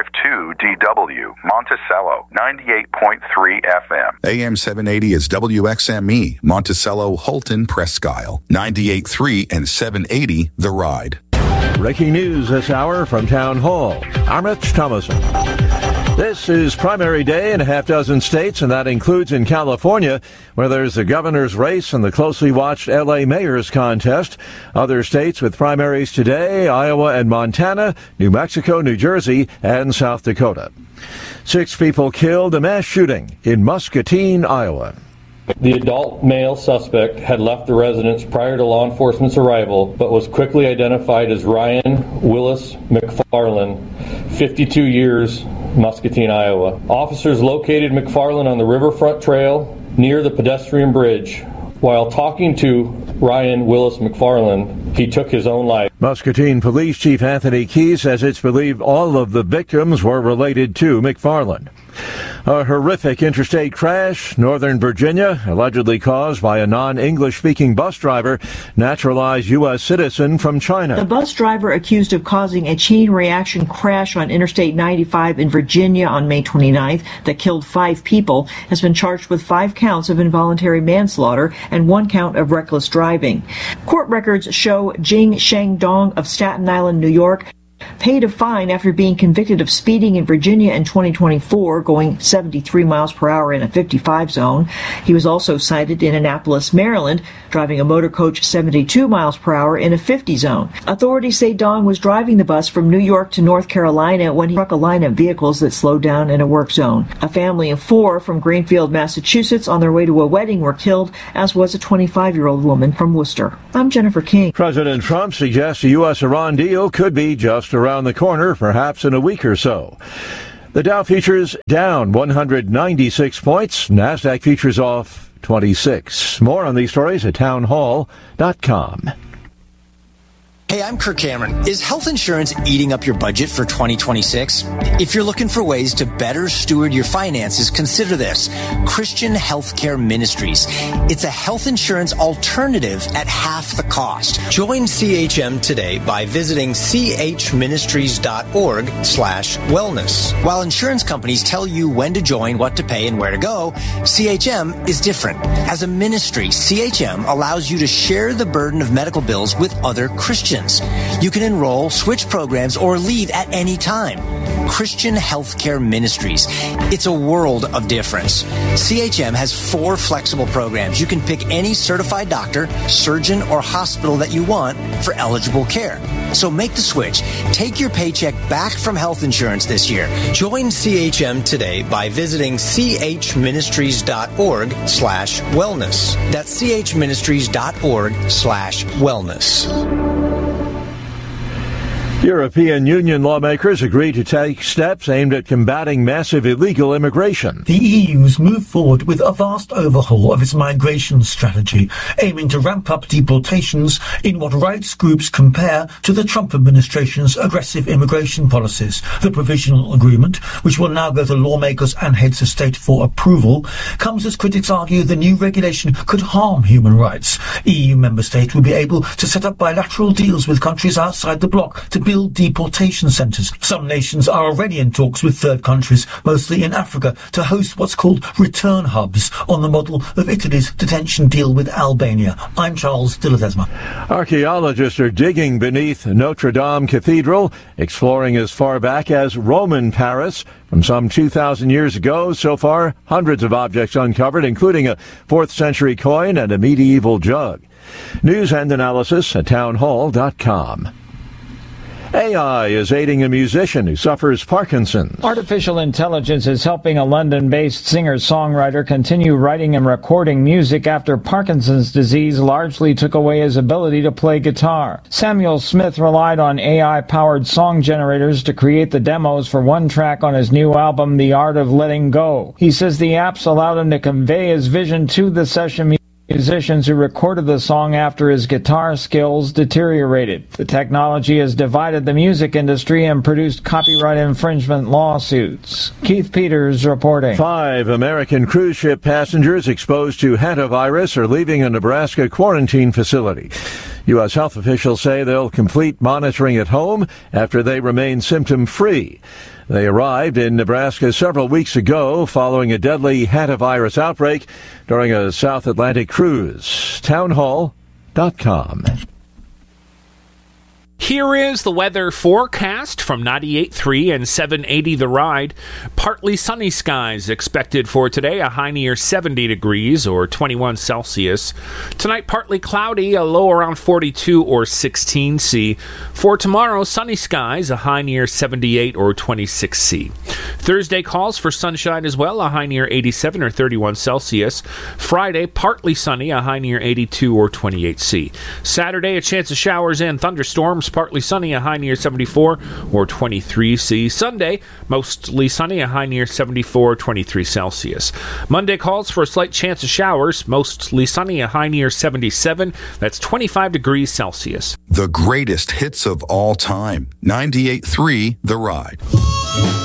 DW, Monticello, 98.3 FM. AM 780 is WXME, Monticello, Holton, Presque Isle, 98.3 and 780, The Ride. Breaking news this hour from Town Hall. I'm Rich Thomason. This is primary day in a half dozen states, and that includes in California, where there's the governor's race and the closely watched L.A. mayor's contest. Other states with primaries today, Iowa and Montana, New Mexico, New Jersey, and South Dakota. 6 people killed, a mass shooting in Muscatine, Iowa. The adult male suspect had left the residence prior to law enforcement's arrival, but was quickly identified as Ryan Willis McFarland, 52 years, Muscatine, Iowa. Officers located McFarland on the Riverfront Trail near the pedestrian bridge. While talking to Ryan Willis McFarland, he took his own life. Muscatine Police Chief Anthony Key says it's believed all of the victims were related to McFarland. A horrific interstate crash, Northern Virginia, allegedly caused by a non-English-speaking bus driver, naturalized U.S. citizen from China. The bus driver accused of causing a chain reaction crash on Interstate 95 in Virginia on May 29th that killed 5 people has been charged with 5 counts of involuntary manslaughter and 1 count of reckless driving. Court records show Jing Shengdong of Staten Island, New York, paid a fine after being convicted of speeding in Virginia in 2024, going 73 miles per hour in a 55 zone. He was also cited in Annapolis, Maryland, driving a motor coach 72 miles per hour in a 50 zone. Authorities say Dong was driving the bus from New York to North Carolina when he struck a line of vehicles that slowed down in a work zone. A family of 4 from Greenfield, Massachusetts, on their way to a wedding were killed, as was a 25-year-old woman from Worcester. I'm Jennifer King. President Trump suggests a U.S.-Iran deal could be just around the corner, perhaps in a week or so. The Dow futures down 196 points. NASDAQ futures off 26. More on these stories at townhall.com. Hey, I'm Kirk Cameron. Is health insurance eating up your budget for 2026? If you're looking for ways to better steward your finances, consider this. Christian Healthcare Ministries. It's a health insurance alternative at half the cost. Join CHM today by visiting chministries.org/wellness. While insurance companies tell you when to join, what to pay, and where to go, CHM is different. As a ministry, CHM allows you to share the burden of medical bills with other Christians. You can enroll, switch programs, or leave at any time. Christian Healthcare Ministries. It's a world of difference. CHM has 4 flexible programs. You can pick any certified doctor, surgeon, or hospital that you want for eligible care. So make the switch. Take your paycheck back from health insurance this year. Join CHM today by visiting chministries.org/wellness. That's chministries.org/wellness. European Union lawmakers agreed to take steps aimed at combating massive illegal immigration. The EU's moved forward with a vast overhaul of its migration strategy, aiming to ramp up deportations in what rights groups compare to the Trump administration's aggressive immigration policies. The provisional agreement, which will now go to lawmakers and heads of state for approval, comes as critics argue the new regulation could harm human rights. EU member states will be able to set up bilateral deals with countries outside the bloc to build deportation centres. Some nations are already in talks with third countries, mostly in Africa, to host what's called return hubs on the model of Italy's detention deal with Albania. I'm Charles de Ledesma. Archaeologists are digging beneath Notre Dame Cathedral, exploring as far back as Roman Paris from some 2,000 years ago. So far, hundreds of objects uncovered, including a 4th century coin and a medieval jug. News and analysis at townhall.com. AI is aiding a musician who suffers Parkinson's. Artificial intelligence is helping a London-based singer-songwriter continue writing and recording music after Parkinson's disease largely took away his ability to play guitar. Samuel Smith relied on AI-powered song generators to create the demos for one track on his new album, The Art of Letting Go. He says the apps allowed him to convey his vision to the session musicians who recorded the song after his guitar skills deteriorated. The technology has divided the music industry and produced copyright infringement lawsuits. Keith Peters reporting. 5 American cruise ship passengers exposed to hantavirus are leaving a Nebraska quarantine facility. U.S. health officials say they'll complete monitoring at home after they remain symptom-free. They arrived in Nebraska several weeks ago following a deadly hantavirus outbreak during a South Atlantic cruise. Townhall.com. Here is the weather forecast from 98.3 and 780 The Ride. Partly sunny skies expected for today, a high near 70 degrees or 21 Celsius. Tonight, partly cloudy, a low around 42 or 16 C. For tomorrow, sunny skies, a high near 78 or 26 C. Thursday calls for sunshine as well, a high near 87 or 31 Celsius. Friday, partly sunny, a high near 82 or 28 C. Saturday, a chance of showers and thunderstorms. Partly sunny, a high near 74 or 23 C. Sunday, mostly sunny, a high near 74 or 23 Celsius. Monday calls for a slight chance of showers, mostly sunny, a high near 77. That's 25 degrees Celsius. The greatest hits of all time. 98.3 The Ride.